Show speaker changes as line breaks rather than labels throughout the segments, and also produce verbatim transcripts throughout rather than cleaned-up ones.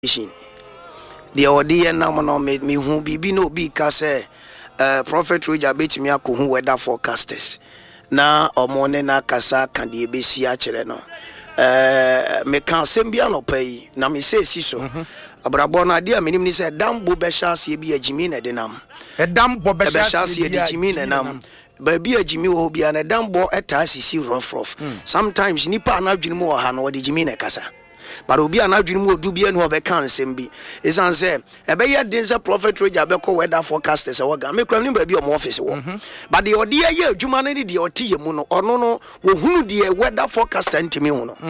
The audio now made me who be no be case uh Prophet Roger bet me who weather forecasters. Na or morning na kasa can the B C actually no. Uh me can sembia no pay na me say so. Abrabona dear minimum said damn bobesha see be a Jimina denam. A damn bobesha see a Jimina nam. Baby a Jimmy will be an a damn bo at see rough rough. Sometimes nipa na Jimmo han or the Jimina casa. But obi anadwene mu odu bia no obeka nsem bi isan say ebe ye dense Prophet Roger beko weather forecasters e woga me kram ni ba bi o office wo but the odi ye adwuma na ni de otiye mu no ono no wo hunu de weather forecaster ntimi hu no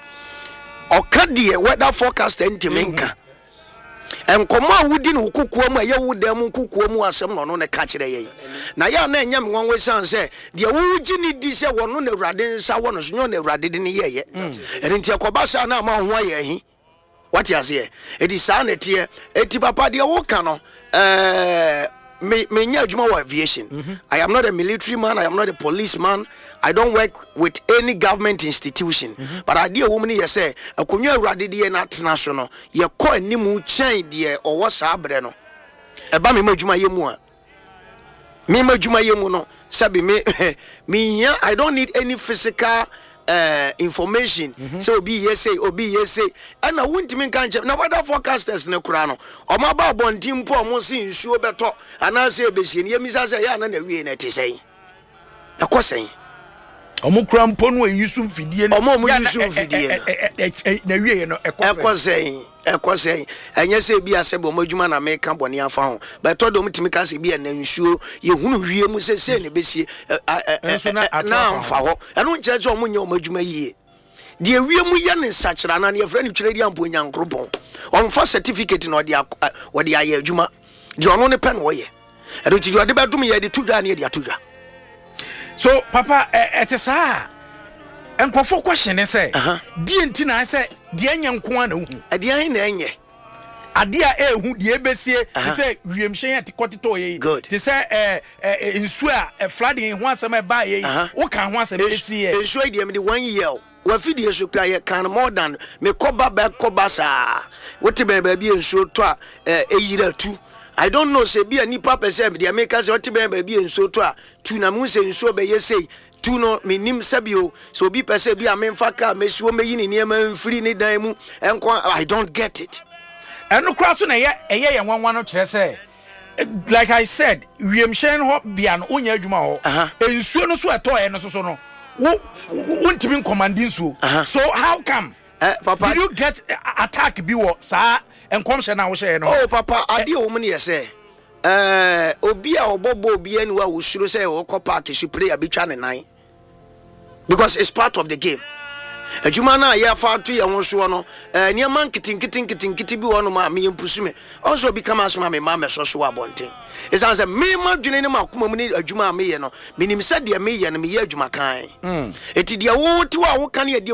oka de weather forecaster ntimi nka enkomo awudi no kukuo mu aye wudam kukuo mu asem no no ne ka kire ye na ya na enyam nwanwe san say de wugi ni di se wono na urade nsa wono so nyo na urade de ne ye ye enti akoba sa na ma ho aye hi what you say edi sa na tie eti papa de wo ka no eh me me nya adwuma wa aviation. Mm-hmm. I am not a military man, I am not a policeman, I don't work with any government institution. Mm-hmm. But I dear woman you say akunwa urade de na international ye ko animu chen de o wo sa abre no e ba me madwuma ye mu a me madwuma ye mu no sabi me me I don't need any physical uh information. Mm-hmm. So obi yes say obi yes say and I won't mean kan na weather forecasters ne kura no o ma ba bontim po mo sin nsuo beto ana say besie ne yemisa say ya na na wie na te say akosen
omo kura mpo no yisum fidie
no omo mo yisum fidie
na wie no
ekosen ekosen enye say bia se bo madwuma na me ka bone afa ho beto do mtimi ka se bia na nsuo ye hunu wie mu se se ne besie na amfa ho eno nche che omo nya omadwuma yie de wie mu ye ne sachira na ne friend twere di ampo nyankropon on fa certificate no de wode aye adwuma de ono ne pen wo ye eno ti de bedum ye de tudwa na ye de atudwa.
So papa etesa enkofo question ne say die enti na say die nyanko na hu
ade an na enye
ade a ehu die besie say wiemhyen atikotito ye ti say eh nsu a flooding ho asem e ba ye wo kan ho asem besie
nsu e die me de one year wa fidie so kra ye kan more than me koba ba koba sa wote be ba bi nsu to a eyira tu. I don't know say be a nipa person the Americans what be be nso to a tu na mu se nso be ye say tu no minim sabio so be person be a memfa ka mesuo meyi ni niam mfiri ni dan mu enko I don't get it.
Eno kra so na ye eye ye nwanwa no kire say like I said wiemhyen ho bia no onya adwuma ho ensuo no so eto e no so so no wo wontimi commanding so so how come
uh, papa
did you get attack bi wo sa enkomhye na wo hye no
oh papa ade o mu ne say eh obi a obobo obi anu a wo suro say wo ko park su player betwa ne nan because it's part of the game. Ajuma na ya fa to ye wonso no eh niam nkitinkitin nkitinkitin bi wono ma me mpusume also become as ma me ma me so so abonten it sounds say me ma dwene ne makoma mu ni adwuma me ye no minim se de me ye no me ye adwuma kan mm eti de wo ti wa wo kan ye